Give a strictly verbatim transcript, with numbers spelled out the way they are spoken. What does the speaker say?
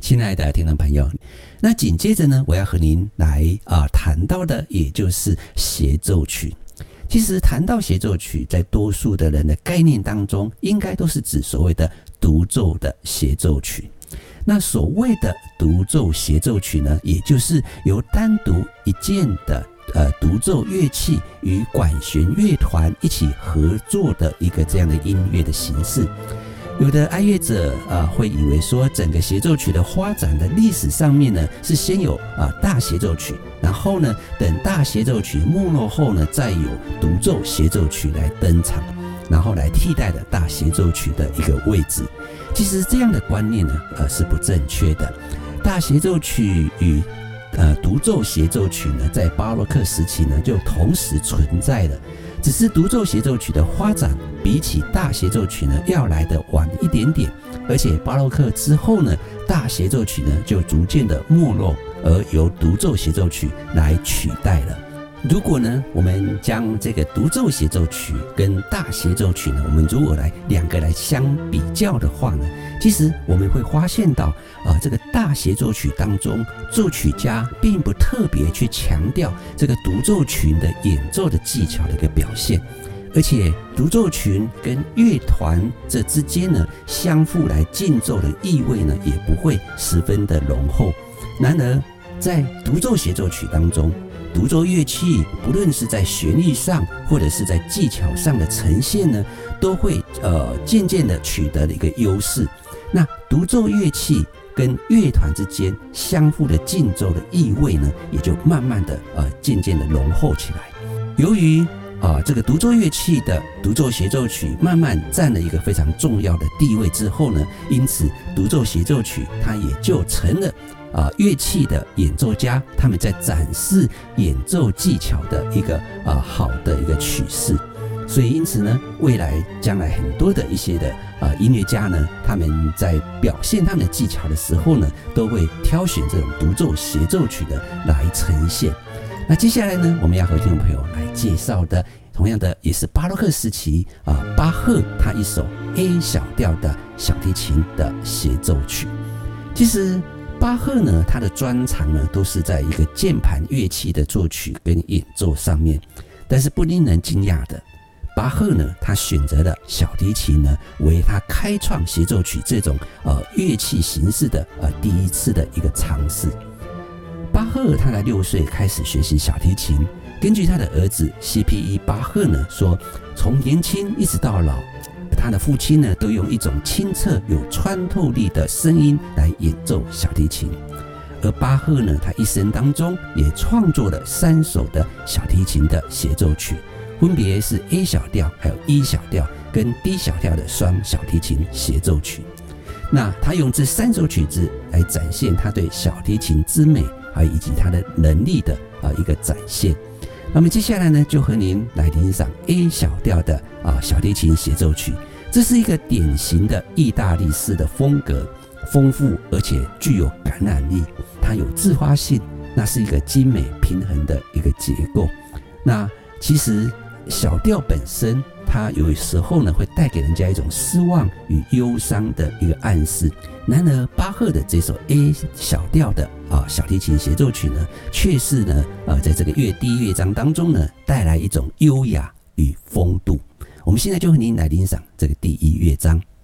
亲爱的听众朋友，那紧接着呢，我要和您来啊、呃、谈到的，也就是协奏曲。其实谈到协奏曲，在多数的人的概念当中，应该都是指所谓的独奏的协奏曲。那所谓的独奏协奏曲呢，也就是由单独一件的呃独奏乐器与管弦乐团一起合作的一个这样的音乐的形式。有的爱乐者啊、呃、会以为说，整个协奏曲的发展的历史上面呢，是先有啊、呃、大协奏曲，然后呢，等大协奏曲没落后呢，再有独奏协奏曲来登场，然后来替代了大协奏曲的一个位置。其实这样的观念呢，呃是不正确的。大协奏曲与呃独奏协奏曲呢，在巴洛克时期呢，就同时存在了。只是独奏协奏曲的发展比起大协奏曲呢要来的晚一点点，而且巴洛克之后呢，大协奏曲呢就逐渐的没落，而由独奏协奏曲来取代了。如果呢，我们将这个独奏协奏曲跟大协奏曲呢，我们如果来两个来相比较的话呢，其实我们会发现到啊、呃，这个大协奏曲当中，作曲家并不特别去强调这个独奏群的演奏的技巧的一个表现，而且独奏群跟乐团这之间呢，相互来竞奏的意味呢，也不会十分的浓厚。然而，在独奏协奏曲当中，独奏乐器不论是在旋律上或者是在技巧上的呈现呢，都会呃渐渐的取得了一个优势。那独奏乐器跟乐团之间相互的竞奏的意味呢，也就慢慢的呃渐渐的浓厚起来。由于啊、呃、这个独奏乐器的独奏协奏曲慢慢占了一个非常重要的地位之后呢，因此独奏协奏曲它也就成了啊、呃，乐器的演奏家他们在展示演奏技巧的一个啊、呃、好的一个趋势。所以因此呢，未来将来很多的一些的啊、呃、音乐家呢，他们在表现他们的技巧的时候呢，都会挑选这种独奏协奏曲的来呈现。那接下来呢，我们要和听众朋友来介绍的，同样的也是巴洛克时期啊、呃，巴赫他一首 A 小调的小提琴的协奏曲。其实巴赫呢，他的专长呢，都是在一个键盘乐器的作曲跟演奏上面。但是不令人惊讶的，巴赫呢，他选择了小提琴呢，为他开创协奏曲这种呃乐器形式的呃第一次的一个尝试。巴赫他在六岁开始学习小提琴，根据他的儿子 C P E 巴赫呢说，从年轻一直到老，他的父亲呢都用一种清澈有穿透力的声音来演奏小提琴。而巴赫呢，他一生当中也创作了三首的小提琴的协奏曲，分别是 A 小调、还有 E 小调跟 D 小调的双小提琴协奏曲。那他用这三首曲子来展现他对小提琴之美，还以及他的能力的啊一个展现。那么接下来呢，就和您来欣赏 A 小调的啊小提琴协奏曲。这是一个典型的意大利式的风格，丰富而且具有感染力，它有自发性，那是一个精美平衡的一个结构。那其实小调本身，它有时候呢会带给人家一种失望与忧伤的一个暗示。然而巴赫的这首 A 小调的啊小提琴协奏曲呢，却是呢呃在这个乐第一乐章当中呢，带来一种优雅与风度。我们现在就和您来欣赏这个第一乐章。